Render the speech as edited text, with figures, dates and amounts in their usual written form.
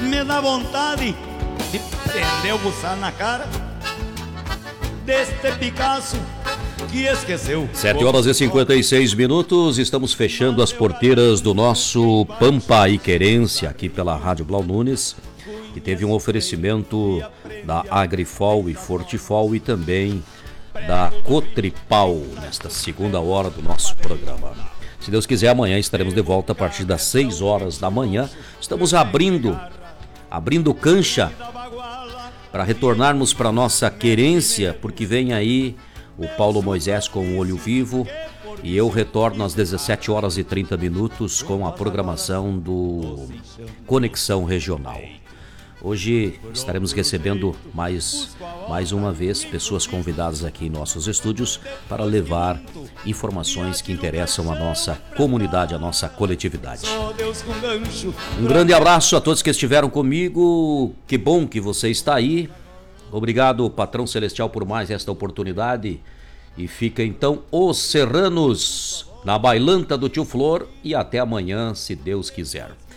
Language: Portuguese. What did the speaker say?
me dá vontade de prender o buçal na cara deste Picasso que esqueceu. 7h56, estamos fechando as porteiras do nosso Pampa e Querência aqui pela Rádio Blau Nunes, que teve um oferecimento da Agrifol e Fortifol e também da Cotripal nesta segunda hora do nosso programa. Se Deus quiser, amanhã estaremos de volta a partir das 6 horas da manhã. Estamos abrindo cancha para retornarmos para nossa querência, porque vem aí o Paulo Moisés com o Olho Vivo e eu retorno às 17h30 com a programação do Conexão Regional. Hoje estaremos recebendo mais uma vez pessoas convidadas aqui em nossos estúdios para levar informações que interessam a nossa comunidade, a nossa coletividade. Um grande abraço a todos que estiveram comigo, que bom que você está aí. Obrigado, Patrão Celestial, por mais esta oportunidade. E fica então os Serranos na Bailanta do Tio Flor e até amanhã, se Deus quiser.